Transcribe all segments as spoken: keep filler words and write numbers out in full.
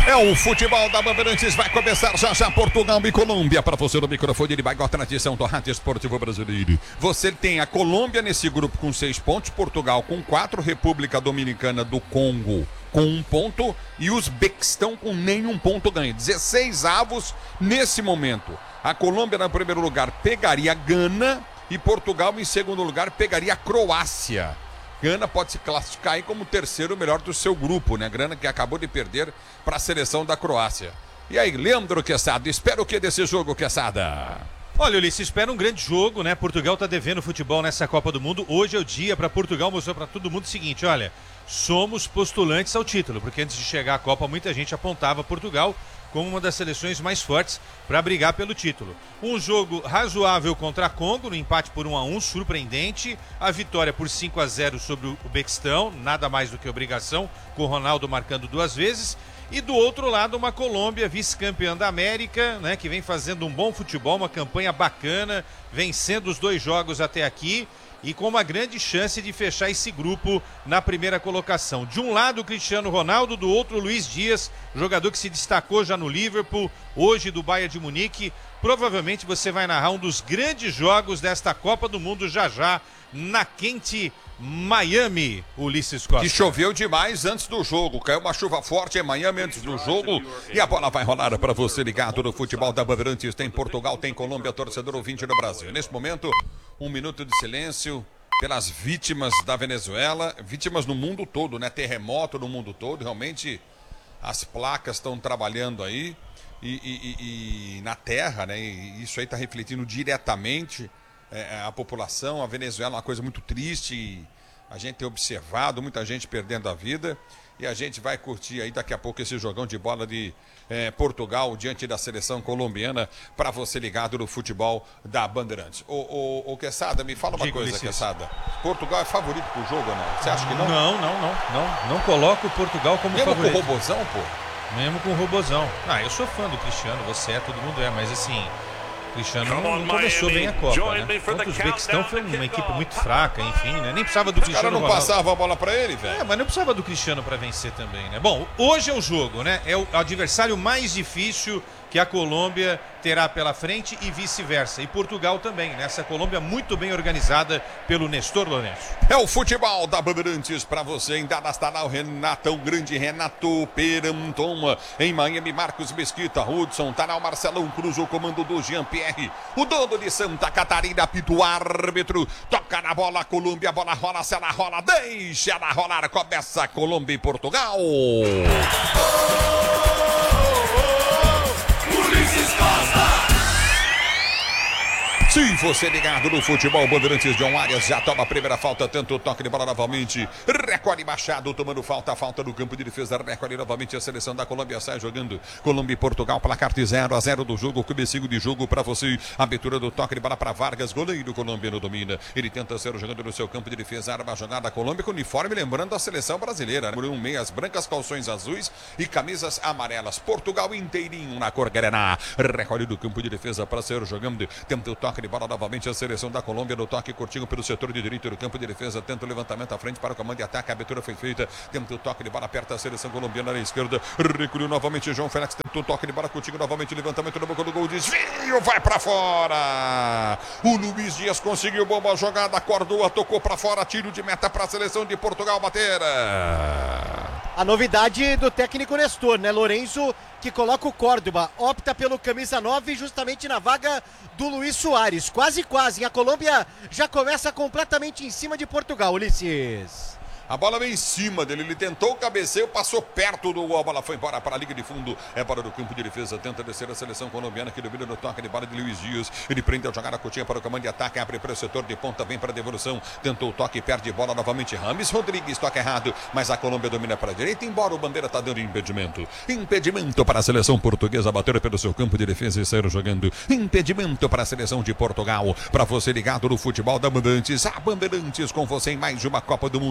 É o futebol da Bandeirantes, vai começar já já Portugal e Colômbia. Para você no microfone de maior tradição do rádio esportivo brasileiro. Você tem a Colômbia nesse grupo com seis pontos, Portugal com quatro, República Dominicana do Congo com um ponto e os Uzbequistão com nenhum ponto ganho. dezesseis avos nesse momento. A Colômbia no primeiro lugar pegaria Gana e Portugal em segundo lugar pegaria a Croácia. Gana pode se classificar aí como o terceiro melhor do seu grupo, né? Gana que acabou de perder para a seleção da Croácia. E aí, Leandro Quesada, espera o que desse jogo, Quesada? Olha, Ulisses, espera um grande jogo, né? Portugal tá devendo futebol nessa Copa do Mundo. Hoje é o dia para Portugal mostrar para todo mundo o seguinte, olha, somos postulantes ao título, porque antes de chegar à Copa muita gente apontava Portugal como uma das seleções mais fortes para brigar pelo título. Um jogo razoável contra a Congo, no empate por um a um, surpreendente. A vitória por cinco a zero sobre o Uzbequistão, nada mais do que obrigação, com o Ronaldo marcando duas vezes. E do outro lado, uma Colômbia vice-campeã da América, né, que vem fazendo um bom futebol, uma campanha bacana, vencendo os dois jogos até aqui e com uma grande chance de fechar esse grupo na primeira colocação. De um lado, o Cristiano Ronaldo, do outro, o Luiz Dias, jogador que se destacou já no Liverpool, hoje do Bayern de Munique. Provavelmente você vai narrar um dos grandes jogos desta Copa do Mundo já já, na quente Miami, Ulisses Costa. Que choveu demais antes do jogo, caiu uma chuva forte em Miami antes do jogo e a bola vai rolar para você ligado no futebol da Bandeirantes. Tem Portugal, tem Colômbia, torcedor ouvinte no Brasil. Nesse momento, um minuto de silêncio pelas vítimas da Venezuela, vítimas no mundo todo, né? Terremoto no mundo todo, realmente as placas estão trabalhando aí e, e, e, e na terra, né? E isso aí está refletindo diretamente É, a população. A Venezuela é uma coisa muito triste, a gente tem observado muita gente perdendo a vida e a gente vai curtir aí daqui a pouco esse jogão de bola de é, Portugal diante da seleção colombiana para você ligado no futebol da Bandeirantes. Ô, ô, ô Quesada, me fala uma Digo, coisa, Ulisses. Quesada, Portugal é favorito pro jogo ou não? Você acha que não? Não, não, não, não, não coloco o Portugal como Mesmo favorito. com o robozão, pô? Mesmo com o robozão. Ah, eu sou fã do Cristiano, você é, todo mundo é, mas assim, o Cristiano não, não começou bem a Copa, né? Contra o Uzbequistão foi uma equipe muito fraca, enfim, né? Nem precisava do Os Cristiano caras não Ronaldo. passavam a bola pra ele, velho? É, mas não precisava do Cristiano para vencer também, né? Bom, hoje é o jogo, né? É o adversário mais difícil que a Colômbia terá pela frente e vice-versa. E Portugal também, né? Essa Colômbia muito bem organizada pelo Nestor Lourenço. É o futebol da Bandeirantes para você. Em Dallas está lá o Renatão Grande, Renato Peranton. Em Miami, Marcos Mesquita, Hudson, tá lá o Marcelão Cruz, o comando do Jean-Pierre. O dono de Santa Catarina, apita o árbitro. Toca na bola, Colômbia, a bola rola, se ela rola, deixa ela rolar. Começa Colômbia e Portugal. Se você ligado no futebol, Bandeirantes, John Arias já toma a primeira falta, tanto toque de bola novamente. Recolhe Machado tomando falta, falta no campo de defesa. Recolhe novamente a seleção da Colômbia, sai jogando. Colômbia e Portugal, placar de zero a zero do jogo, comecinho de jogo para você. Abertura do toque de bola para Vargas, goleiro colombiano domina. Ele tenta ser jogando no seu campo de defesa, arma a jogada. Colômbia com uniforme lembrando a seleção brasileira. Número um, meias brancas, calções azuis e camisas amarelas. Portugal inteirinho na cor grená. Recolhe do campo de defesa para ser jogando. Tenta o toque de bola novamente a seleção da Colômbia no toque curtinho pelo setor de direito do campo de defesa, tenta o levantamento à frente para o comando de ataque, a abertura foi feita, tenta o toque de bola, aperta a seleção colombiana na esquerda, recolheu novamente João Félix, tenta o toque de bola curtinho novamente, levantamento no boca do gol, desvio, vai para fora, o Luiz Dias conseguiu boa jogada, Córdoba tocou para fora, tiro de meta para a seleção de Portugal bater. A novidade do técnico Nestor, né? Lourenço, que coloca o Córdoba, opta pelo camisa nove justamente na vaga do Luiz Soares. Quase, quase. A Colômbia já começa completamente em cima de Portugal, Ulisses. A bola veio em cima dele, ele tentou o cabeceio, passou perto do gol, a bola foi embora para a linha de fundo, é bola do campo de defesa, tenta descer a seleção colombiana que domina no toque de bola de Luiz Dias, ele prende a jogada curtinha para o comando de ataque, abre para o setor de ponta, vem para a devolução, tentou o toque, perde bola novamente, Rames Rodrigues, toca errado, mas a Colômbia domina para a direita, embora o Bandeira está dando impedimento, impedimento para a seleção portuguesa bater pelo seu campo de defesa e sair jogando, impedimento para a seleção de Portugal, para você ligado no futebol da Bandeirantes, a Bandeirantes com você em mais uma Copa do Mundo desde mil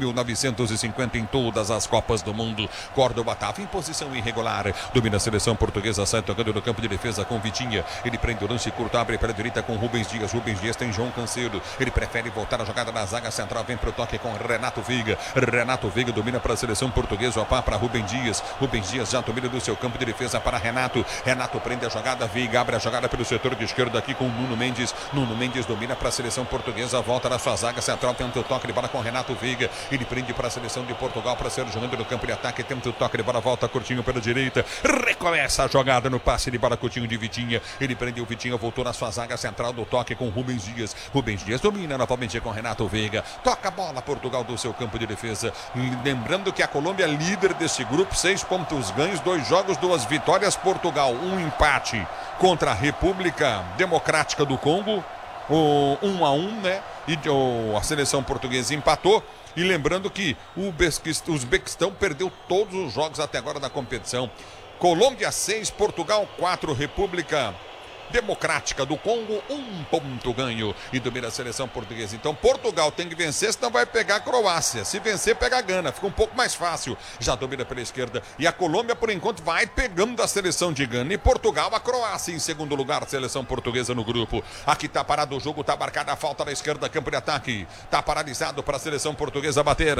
mil novecentos e cinquenta em todas as Copas do Mundo. Córdoba estava em posição irregular. Domina a seleção portuguesa, sai tocando no campo de defesa com Vitinha. Ele prende o lance curto, abre para a direita com Rubens Dias. Rubens Dias tem João Cancelo. Ele prefere voltar a jogada na zaga central. Vem para o toque com Renato Veiga. Renato Veiga domina para a seleção portuguesa. Opa, para Rubens Dias. Rubens Dias já domina do seu campo de defesa para Renato. Renato prende a jogada. Veiga abre a jogada pelo setor de esquerda aqui com Nuno Mendes. Nuno Mendes domina para a seleção portuguesa. Volta na sua zaga central. Tenta o toque de bola com Renato Veiga. Ele prende para a seleção de Portugal para ser jogando no campo de ataque. Tenta o toque de bola. Volta curtinho pela direita. Recomeça a jogada no passe de bola curtinho de Vitinha. Ele prende o Vitinha. Voltou na sua zaga central do toque com Rubens Dias. Rubens Dias domina novamente com Renato Veiga. Toca a bola Portugal do seu campo de defesa. Lembrando que a Colômbia é líder desse grupo. Seis pontos ganhos. Dois jogos, duas vitórias. Portugal, um empate contra a República Democrática do Congo. O um a um, né? E o, a seleção portuguesa empatou. E lembrando que o Uzbequistão perdeu todos os jogos até agora da competição. Colômbia seis, Portugal quatro, República Democrática do Congo, um ponto ganho e domina a seleção portuguesa. Então Portugal tem que vencer, senão vai pegar a Croácia. Se vencer, pega a Gana, fica um pouco mais fácil. Já domina pela esquerda. E a Colômbia, por enquanto, vai pegando da seleção de Gana. E Portugal, a Croácia em segundo lugar, seleção portuguesa no grupo. Aqui tá parado o jogo, tá marcada a falta na esquerda, campo de ataque. Tá paralisado para a seleção portuguesa bater.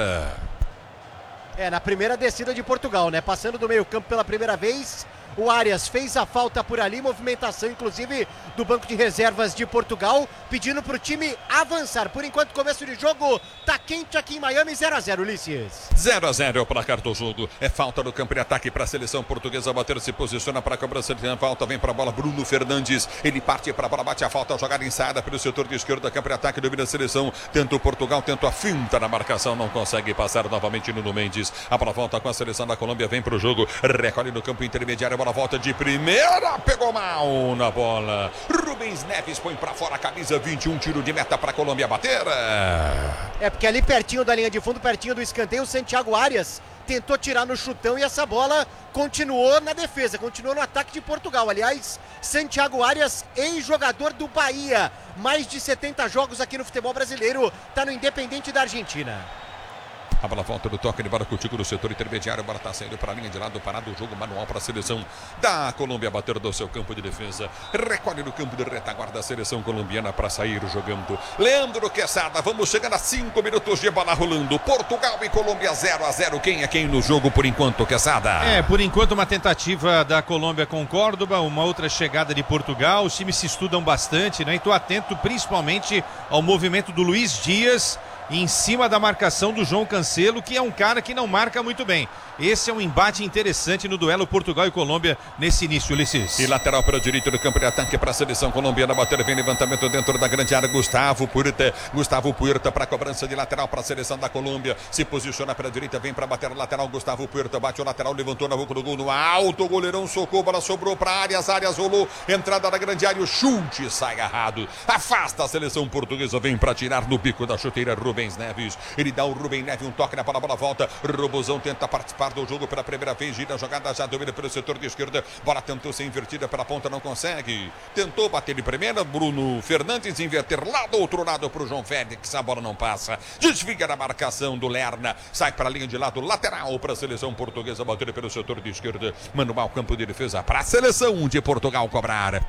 É, na primeira descida de Portugal, né? Passando do meio campo pela primeira vez. O Arias fez a falta por ali, movimentação inclusive do banco de reservas de Portugal, pedindo para o time avançar. Por enquanto, começo de jogo, tá quente aqui em Miami, zero a zero, Ulisses. zero a zero é o placar do jogo. É falta no campo de ataque para a seleção portuguesa bater, se posiciona para a cobrança de falta, vem para a bola Bruno Fernandes. Ele parte para a bola, bate a falta, jogada ensaiada pelo setor de esquerda, campo de ataque, domina a seleção. Tenta o Portugal, tenta a finta na marcação, não consegue passar novamente Nuno Mendes. A bola volta com a seleção da Colômbia, vem para o jogo, recolhe no campo intermediário, a bola volta de primeira, pegou mal na bola. Rubens Neves põe para fora a camisa vinte e um, tiro de meta para a Colômbia bater. É porque ali pertinho da linha de fundo, pertinho do escanteio, o Santiago Arias tentou tirar no chutão e essa bola continuou na defesa, continuou no ataque de Portugal. Aliás, Santiago Arias, ex-jogador do Bahia, mais de setenta jogos aqui no futebol brasileiro, tá no Independente da Argentina. A bola volta do toque de bola contigo no setor intermediário. A bola está saindo para a linha de lado, parado o jogo manual para a seleção da Colômbia bater do seu campo de defesa. Recolhe no campo de retaguarda a seleção colombiana para sair jogando. Leandro Quesada, vamos chegando a cinco minutos de bola rolando. Portugal e Colômbia zero a zero. Quem é quem no jogo por enquanto, Quesada? É, por enquanto uma tentativa da Colômbia com Córdoba, uma outra chegada de Portugal. Os times se estudam bastante, né? E tô atento principalmente ao movimento do Luiz Dias em cima da marcação do João Cancelo, que é um cara que não marca muito bem. Esse é um embate interessante no duelo Portugal e Colômbia nesse início, Ulisses. E lateral para o direito do campo de ataque para a seleção colombiana bater, vem levantamento dentro da grande área, Gustavo Puerta, Gustavo Puerta para a cobrança de lateral para a seleção da Colômbia, se posiciona para a direita, vem para bater a lateral, Gustavo Puerta bate o lateral, levantou na boca do gol, no alto, o goleirão socou, bola sobrou para Arias, Arias rolou, entrada na grande área, o chute sai agarrado, afasta a seleção portuguesa, vem para tirar no bico da chuteira Rubens Neves, ele dá o Rubens Neves um toque na bola, bola volta, Robozão tenta participar do jogo pela primeira vez, gira a jogada, já domina pelo setor de esquerda, bola tentou ser invertida pela ponta, não consegue, tentou bater de primeira, Bruno Fernandes inverter lá do outro lado para o João Félix, a bola não passa, desvia da marcação do Lerna, sai para a linha de lado, lateral para a seleção portuguesa, bater pelo setor de esquerda, manual campo de defesa para a seleção de Portugal cobrar.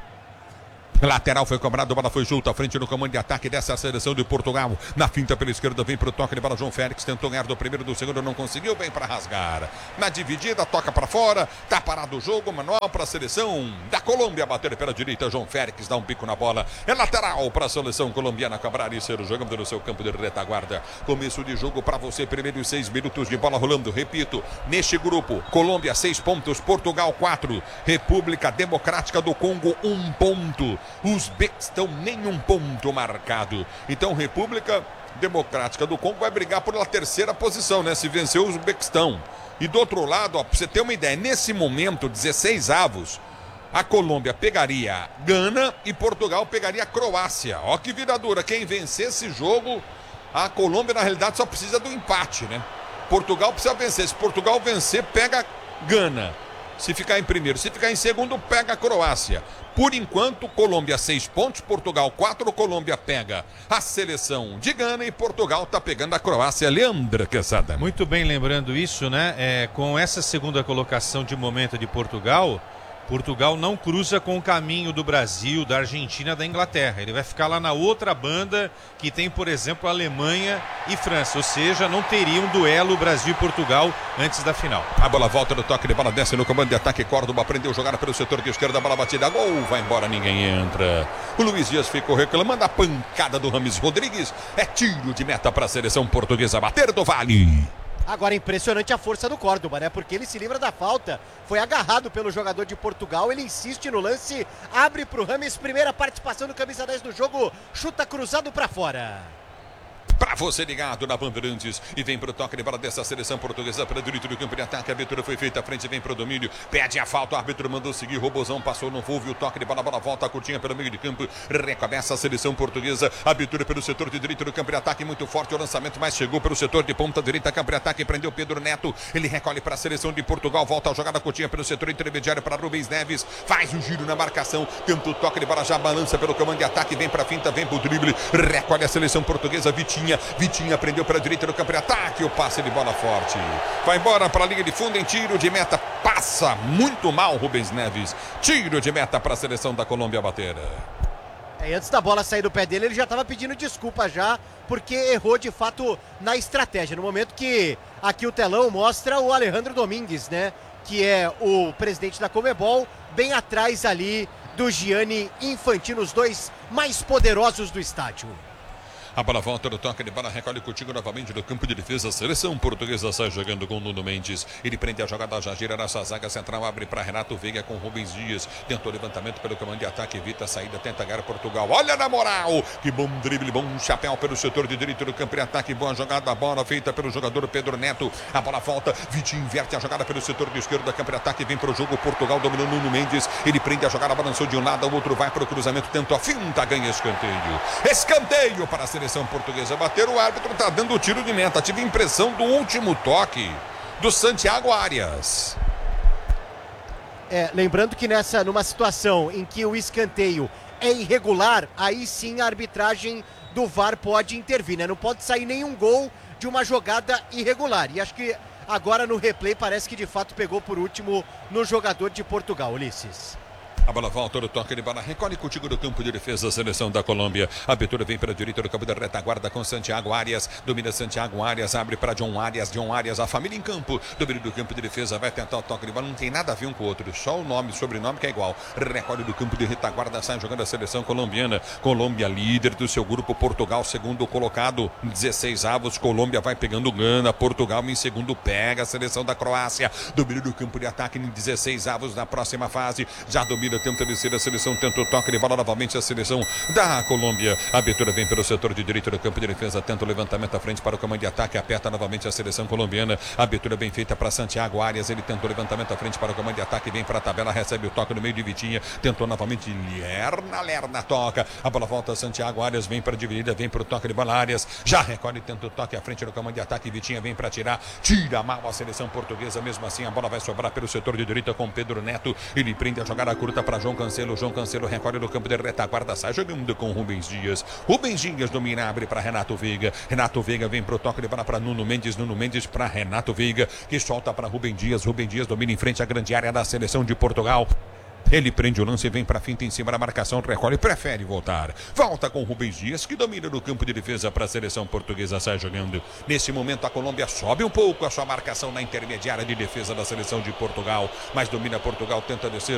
Lateral foi cobrado, a bola foi junto à frente no comando de ataque dessa seleção de Portugal. Na finta pela esquerda, vem para o toque de bola. João Félix tentou ganhar do primeiro, do segundo, não conseguiu, vem para rasgar. Na dividida, toca para fora, tá parado o jogo, manual para a seleção da Colômbia. Bater pela direita, João Félix dá um pico na bola. É lateral para a seleção colombiana cobrar e ser jogando no seu campo de retaguarda. Começo de jogo para você, primeiros seis minutos de bola rolando. Repito, neste grupo, Colômbia seis pontos, Portugal quatro, República Democrática do Congo um ponto. Uzbequistão nenhum ponto marcado. Então República Democrática do Congo vai brigar pela terceira posição, né? Se vencer o Uzbequistão. E do outro lado, ó, pra você ter uma ideia, nesse momento, dezesseis avos, a Colômbia pegaria Gana e Portugal pegaria a Croácia. Ó que vida dura, quem vencer esse jogo, a Colômbia na realidade só precisa do empate, né? Portugal precisa vencer, se Portugal vencer, pega Gana. Se ficar em primeiro, se ficar em segundo, pega a Croácia. Por enquanto, Colômbia seis pontos, Portugal quatro, Colômbia pega a seleção de Gana e Portugal tá pegando a Croácia. Leandra Quesada. Muito bem lembrando isso, né? É, com essa segunda colocação de momento de Portugal, Portugal não cruza com o caminho do Brasil, da Argentina, da Inglaterra. Ele vai ficar lá na outra banda que tem, por exemplo, Alemanha e França. Ou seja, não teria um duelo Brasil e Portugal antes da final. A bola volta no toque de bola, desce no comando de ataque. Córdoba aprendeu a jogar pelo setor de esquerda. A bola batida, gol, vai embora, ninguém entra. O Luiz Dias ficou reclamando a pancada do Rames Rodrigues. É tiro de meta para a seleção portuguesa bater do Vale. Agora, impressionante a força do Córdoba, né? Porque ele se livra da falta, foi agarrado pelo jogador de Portugal, ele insiste no lance, abre pro Rames, primeira participação do camisa dez do jogo, chuta cruzado pra fora. Pra você ligado na Bandeirantes e vem pro toque de bola dessa seleção portuguesa para direito do campo de ataque. A abertura foi feita à frente, vem pro domínio, pede a falta, o árbitro mandou seguir, Robozão passou, não houve o toque de bola, a bola volta, a curtinha pelo meio de campo, recomeça a seleção portuguesa, abertura pelo setor de direito do campo de ataque, muito forte o lançamento, mas chegou pelo setor de ponta direita, campo de ataque, prendeu Pedro Neto, ele recolhe para a seleção de Portugal, volta a jogada curtinha pelo setor intermediário para Rubens Neves, faz o giro na marcação, tenta o toque de bola, já balança pelo comando de ataque, vem pra finta, vem pro drible, recolhe a seleção portuguesa, Vitinha, Vitinha prendeu para a direita do campo de ataque, o passe de bola forte. Vai embora para a linha de fundo em tiro de meta. Passa muito mal Rubens Neves. Tiro de meta para a seleção da Colômbia bater. É, antes da bola sair do pé dele, ele já estava pedindo desculpa já, porque errou de fato na estratégia. No momento que aqui o telão mostra o Alejandro Domingues, né? Que é o presidente da Conmebol, bem atrás ali do Gianni Infantino, os dois mais poderosos do estádio. A bola volta no toque de bola, recolhe Coutinho novamente no campo de defesa. A seleção portuguesa sai jogando com o Nuno Mendes. Ele prende a jogada, já gira na sua zaga central, abre para Renato Veiga com Rubens Dias. Tentou levantamento pelo comando de ataque, evita a saída, tenta ganhar Portugal. Olha na moral! Que bom drible, bom chapéu pelo setor de direito do campo de ataque. Boa jogada, a bola feita pelo jogador Pedro Neto. A bola volta, Vitinho inverte a jogada pelo setor de esquerdo do campo de ataque. Vem para o jogo, Portugal dominou Nuno Mendes. Ele prende a jogada, balançou de um lado, o outro vai para o cruzamento, tentou a finta, ganha escanteio. Escanteio para a seleção portuguesa bater, o árbitro está dando o tiro de meta. Tive impressão do último toque do Santiago Arias. É, lembrando que nessa, numa situação em que o escanteio é irregular, aí sim a arbitragem do V A R pode intervir, né? Não pode sair nenhum gol de uma jogada irregular. E acho que agora no replay parece que de fato pegou por último no jogador de Portugal, Ulisses. A bola volta no toque de bola, recolhe contigo do campo de defesa, a seleção da Colômbia. A abertura vem para a direita do campo da retaguarda com Santiago Arias. Domina Santiago Arias, abre para John Arias. John Arias, a família em campo. Domínio do campo de defesa, vai tentar o toque de bola. Não tem nada a ver um com o outro, só o nome, sobrenome que é igual. Recolhe do campo de retaguarda, sai jogando a seleção colombiana. Colômbia líder do seu grupo, Portugal segundo colocado. dezesseis avos, Colômbia vai pegando Gana. Portugal em segundo pega a seleção da Croácia. Domínio do campo de ataque em dezesseis avos na próxima fase. Já domina, tenta descer a seleção, tenta o toque de bola novamente a seleção da Colômbia. A abertura vem pelo setor de direito do campo de defesa, tenta o levantamento à frente para o comando de ataque, aperta novamente a seleção colombiana. A abertura bem feita para Santiago Arias, ele tentou o levantamento à frente para o comando de ataque, vem para a tabela, recebe o toque no meio de Vitinha, tentou novamente, Lerna, Lerna toca, a bola volta a Santiago Arias, vem para a dividida, vem para o toque de bola, Arias já recolhe, tenta o toque à frente do comando de ataque, Vitinha vem para tirar, tira mal a seleção portuguesa, mesmo assim a bola vai sobrar pelo setor de direita com Pedro Neto, ele prende a jogada curta para João Cancelo, João Cancelo recolhe no campo de retaguarda, sai jogando com Rubens Dias, Rubens Dias domina, abre para Renato Veiga, Renato Veiga vem pro toque de bola para Nuno Mendes, Nuno Mendes para Renato Veiga, que solta para Rubens Dias, Rubens Dias domina em frente à grande área da seleção de Portugal. Ele prende o lance e vem para a finta em cima da marcação, recolhe, prefere voltar. Volta com Rubens Dias, que domina no campo de defesa para a seleção portuguesa, sai jogando. Nesse momento a Colômbia sobe um pouco a sua marcação na intermediária de defesa da seleção de Portugal, mas domina Portugal, tenta descer.